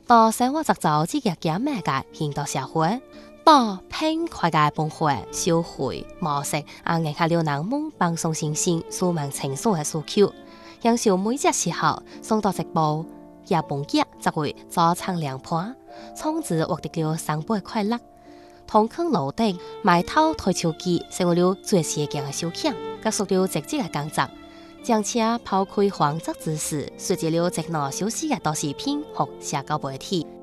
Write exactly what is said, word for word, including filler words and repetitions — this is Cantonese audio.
到生活節奏自己減慢嘅現代社會，到偏快嘅崩壞消費模式，啊影響了人們放鬆心情、舒緩情緒嘅需求。享受每隻時候送到直播，也崩結則會早餐涼盤，從此獲得了生活快樂。同坑樓頂買套台球機，成為了最時間嘅消遣，結束了直接嘅工作。將車拋開荒澤之時，隨住了直落休息嘅到視頻和社交媒體。